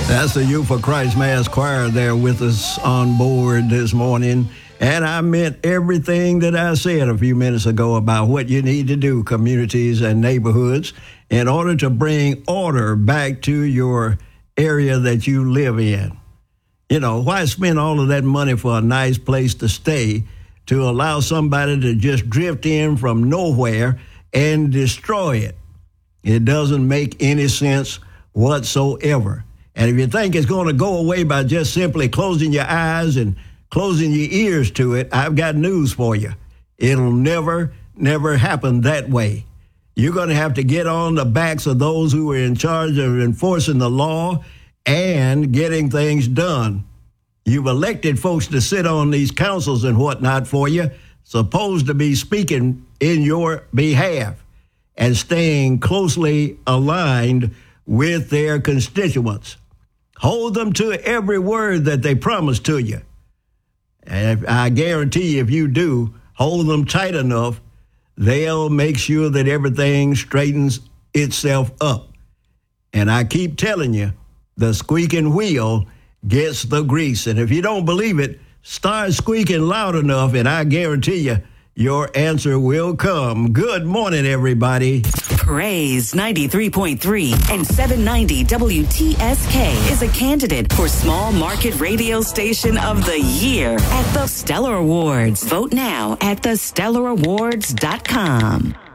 That's the Youth for Christ Mass Choir there with us on board this morning. And I meant everything that I said a few minutes ago about what you need to do, communities and neighborhoods, in order to bring order back to your area that you live in. You know, why spend all of that money for a nice place to stay to allow somebody to just drift in from nowhere and destroy it? It doesn't make any sense whatsoever. And if you think it's going to go away by just simply closing your eyes and closing your ears to it, I've got news for you. It'll never happen that way. You're going to have to get on the backs of those who are in charge of enforcing the law and getting things done. You've elected folks to sit on these councils and whatnot for you, supposed to be speaking in your behalf and staying closely aligned with their constituents. Hold them to every word that they promise to you. And I guarantee you, if you do, hold them tight enough, they'll make sure that everything straightens itself up. And I keep telling you, the squeaking wheel gets the grease. And if you don't believe it, start squeaking loud enough, and I guarantee you, your answer will come. Good morning, everybody. Praise 93.3 and 790 WTSK is a candidate for Small Market Radio Station of the Year at the Stellar Awards. Vote now at thestellarawards.com.